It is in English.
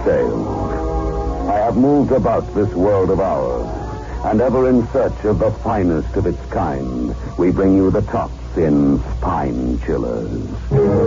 sailed. I have moved about this world of ours, and ever in search of the finest of its kind, we bring you the tops in Spine Chillers.